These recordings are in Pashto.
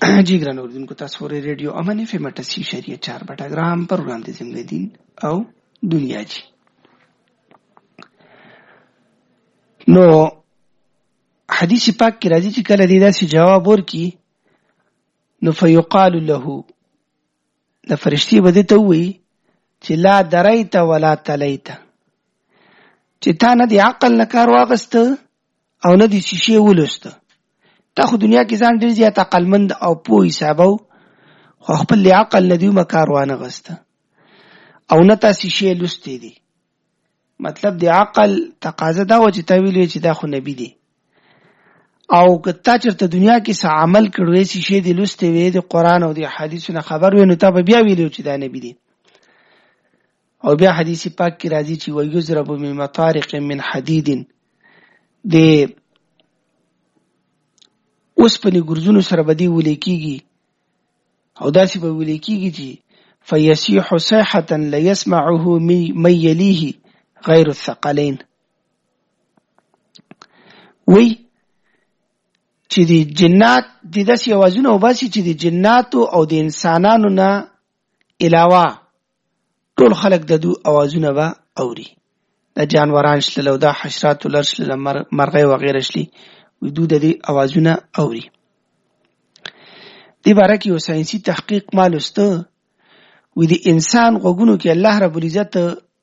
जी ګران اوریدونکو، تاسو ورې ریډیو امن اف ام 88.4 پروګرام د زموږ دین او دنیا جی. نو حدیث پاک کې راځي چې کله دې داسې جواب ورکي نو فیقال له، د فرشتي به دې ته وایي چې لا دریت ولا تلیت، چې تا نه د عقل نه کار واغسته او نه د شیشې ولسته. تا خو دنیا کې ځان ډېر زیات عقلمند او پوه حسابو، خو خپل له عقل نه دې کار وانه غسته او نه تا شیشې لستې دي. مطلب د عقل تقاضا دا و چې تا ویلې چې دا خو نبی دی، او که تا چېرته دنیا کې څه عمل کړی شیشې دې لستې وې د قرآن او د حدیثو نه خبر وې، نو تا به بیا ویلې چې دا نبی دی. او بیا حدیث پاک کې راځي چې ویضرب من مطارق من حدید، د اوسپنې ګرځونو سره به دې ولې کېږي او داسې به ولې کېږي چې فیصیح صیحة لیسمعه من یلیه غیر الثقلین. وی چې د جنات د داسې اوازونه وباسي چې د جناتو او د انسانانو نه علاوه ټول خلق د دو اوازونه به اوري. دا جانوران شلل او دا حشرات ولر شلل، مرغۍ وغیره شلي، وی دو د دې اوازونه اوري. دې باره کې یو ساینسي تحقیق ما لوسته، وی د انسان غوږونو کې الله رب العزت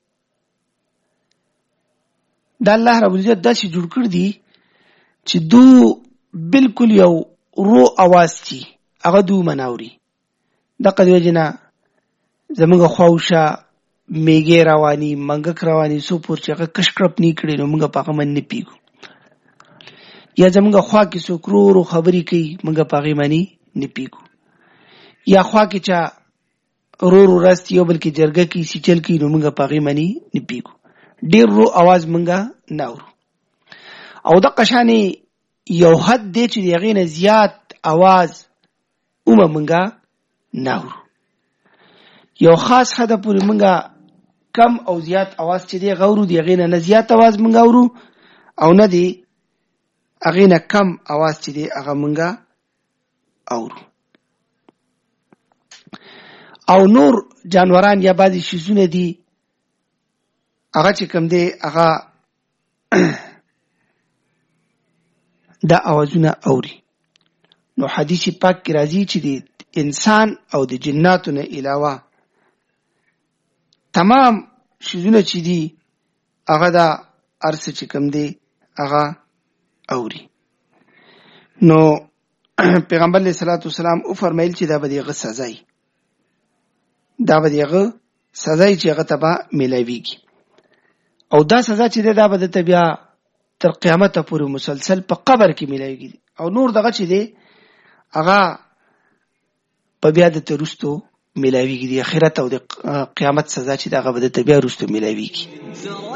داسې جوړ کړ دي چې دو بالکل یو رو اواز چی هغه دو مناوري. دغه د وجې نه زموږ خواوشا میږې رواني، منګک رواني، څو پور چې هغه کش کړپ نه کړي نو موږ په هغه من نه پیږو، یا زموږ خوا کې څوک ورو خبرې کوي موږ په هغې باندې نه پیږو، یا خوا کې چا ورو راستي یو بل کې جرګه کوي سیچل کوي نو موږ په هغې باندې نه پیږو. ډېر رو اواز موږ نه اورو. او دغه شانې یو حد دی چې د هغې نه زیات اواز موږ نه اورو. یو خاص حد پورې موږ کم او زیات اواز چې دی غورو، د هغې نه زیات اواز موږ اورو او نه دی هغې نه کم اواز چې دی هغه موږ اورو. او نور جانوران یا بعضې شیزونه دي هغه چې کوم دی هغه دا اوازونه اوري. نو حدیث پاک کې راځي چې د انسان او د جناتو نه علاوه تمام شیزونه چې دي هغه دا ارڅه چې کوم دی هغه اوري. نو پیغمبر علیه الصلاة والسلام او فرمایل چې دا به د هغه سزا وي، دا به د هغه سزا وي چې هغه ته به میلاویږي. او دا سزا چې دی دا به دته بیا تر قیامته پورې مسلسل په قبر کې میلاویږي. او نور دغه چې دی هغه په بیا دته وروستو میلاویږي، د آخرت او د قیامت سزا چې دی هغه به دته بیا وروستو میلاویږي.